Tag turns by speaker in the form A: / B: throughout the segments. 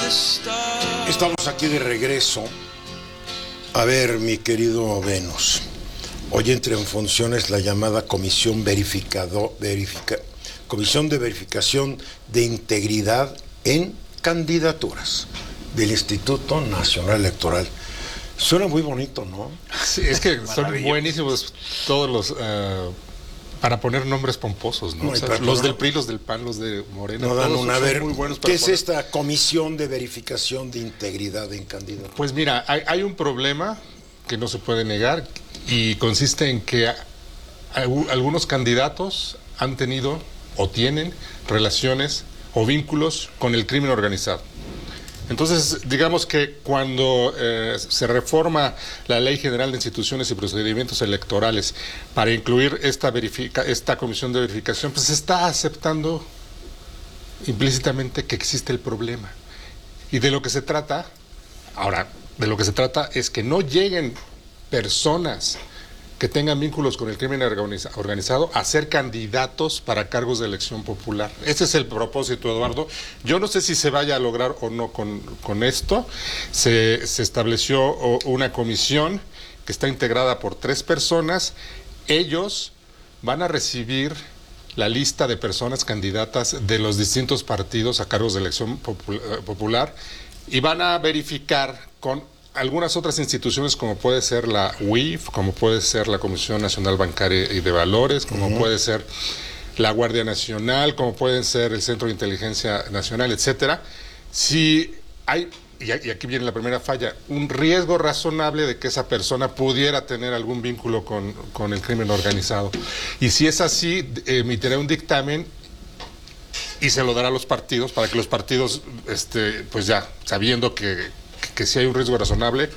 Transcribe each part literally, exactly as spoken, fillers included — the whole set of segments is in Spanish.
A: Estamos aquí de regreso. A ver, mi querido Venus, hoy entra en funciones la llamada Comisión Verificado, verifica, Comisión de Verificación de Integridad en Candidaturas del Instituto Nacional Electoral. Suena muy bonito, ¿no?
B: Sí, es que son buenísimos todos los... Uh, para poner nombres pomposos, ¿no? No, o sea, los no, del P R I, los del P A N, los de Morena.
A: No dan una, a ver, muy buenos para ¿qué poner? Es esta Comisión de Verificación de Integridad en Candidaturas?
B: Pues mira, hay, hay un problema que no se puede negar y consiste en que a, a, algunos candidatos han tenido o tienen relaciones o vínculos con el crimen organizado. Entonces, digamos que cuando eh, se reforma la Ley General de Instituciones y Procedimientos Electorales para incluir esta, verifica, esta comisión de verificación, pues se está aceptando implícitamente que existe el problema. Y de lo que se trata, ahora, de lo que se trata es que no lleguen personas que tengan vínculos con el crimen organizado a ser candidatos para cargos de elección popular. Ese es el propósito, Eduardo. Yo no sé si se vaya a lograr o no con, con esto. Se, se estableció una comisión que está integrada por tres personas. Ellos van a recibir la lista de personas candidatas de los distintos partidos a cargos de elección popular y van a verificar con algunas otras instituciones como puede ser la U I F, como puede ser la Comisión Nacional Bancaria y de Valores, como uh-huh. puede ser la Guardia Nacional, como pueden ser el Centro de Inteligencia Nacional, etcétera. Si hay, y aquí viene la primera falla, un riesgo razonable de que esa persona pudiera tener algún vínculo con, con el crimen organizado. Y si es así, emitirá un dictamen y se lo dará a los partidos para que los partidos, este, pues ya, sabiendo que que si hay un riesgo razonable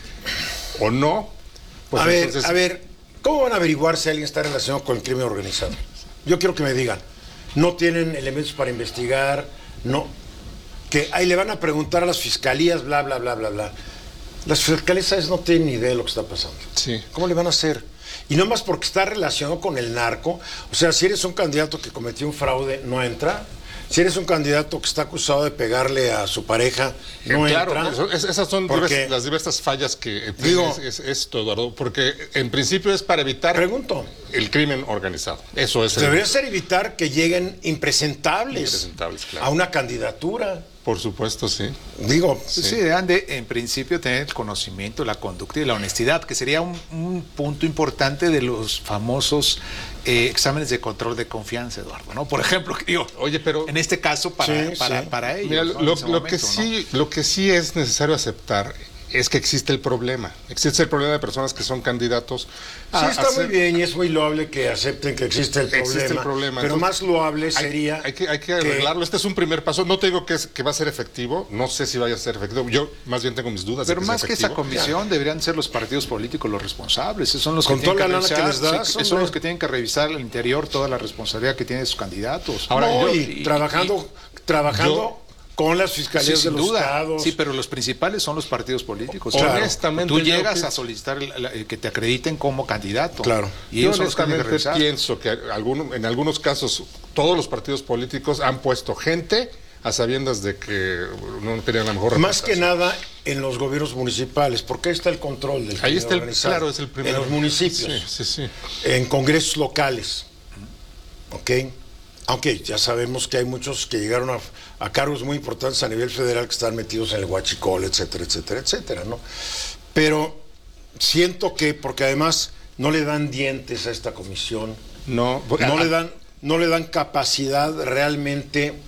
B: o no.
A: Pues a ver, entonces... a ver, ¿cómo van a averiguar si alguien está relacionado con el crimen organizado? Yo quiero que me digan, no tienen elementos para investigar, no, que ahí le van a preguntar a las fiscalías, bla, bla, bla, bla, bla. Las fiscalías, ¿sabes? No tienen ni idea de lo que está pasando.
B: Sí.
A: ¿Cómo le van a hacer? Y no más porque está relacionado con el narco. O sea, si eres un candidato que cometió un fraude, no entra. Si eres un candidato que está acusado de pegarle a su pareja, no
B: claro,
A: entra.
B: Eso, esas son
A: porque,
B: diversas, las diversas fallas que
A: digo,
B: es, es esto, Eduardo, porque en principio es para evitar
A: pregunto,
B: el crimen organizado. Eso es.
A: Debería
B: el,
A: ser evitar que lleguen impresentables,
B: impresentables claro.
A: a una candidatura.
B: Por supuesto, sí.
A: Digo,
C: sí, sí deben de, en principio, tener el conocimiento, la conducta y la honestidad, que sería un, un punto importante de los famosos eh, exámenes de control de confianza, Eduardo, ¿no? Por ejemplo, digo,
B: oye, pero
C: en este caso para,
A: sí,
C: para,
A: sí.
C: para ellos.
B: Mira,
C: ¿no?
B: lo,
C: lo,
B: lo
C: momento,
B: que sí, ¿no? Lo que sí es necesario aceptar es que existe el problema. Existe el problema de personas que son candidatos
A: a, sí, está a ser, muy bien y es muy loable que acepten que existe el problema.
B: Existe el problema.
A: Pero
B: Entonces,
A: más loable sería...
B: Hay, hay, que, hay que arreglarlo. Que, este es un primer paso. No te digo que, es, que va a ser efectivo. No sé si vaya a ser efectivo. Yo más bien tengo mis dudas.
C: Pero
B: de que
C: más
B: sea
C: que esa comisión, deberían ser los partidos políticos los responsables. Esos son los
A: Con
C: que tienen
A: toda
C: que
A: la lana que les das,
C: sí, son los que tienen que revisar al interior toda la responsabilidad que tienen sus candidatos.
A: Ahora, no, yo, y,
C: y,
A: trabajando, y, trabajando... Yo, con las fiscalías
C: sí,
A: de los
C: duda.
A: estados.
C: Sí, pero los principales son los partidos políticos.
A: Claro.
C: Honestamente, tú llegas que... a solicitar la, la, que te acrediten como candidato.
A: Claro.
B: Y yo honestamente que pienso que algún, en algunos casos todos los partidos políticos han puesto gente a sabiendas de que no tenían la mejor
A: más que nada en los gobiernos municipales, porque ahí está el control del
B: ahí está el, claro, es el primero.
A: En los municipios,
B: sí, sí, sí.
A: En congresos locales, ¿ok? Aunque ya sabemos que hay muchos que llegaron a, a cargos muy importantes a nivel federal que están metidos en el huachicol, etcétera, etcétera, etcétera, ¿no? Pero siento que, porque además no le dan dientes a esta comisión,
B: no,
A: no, a, le, dan, no le dan capacidad realmente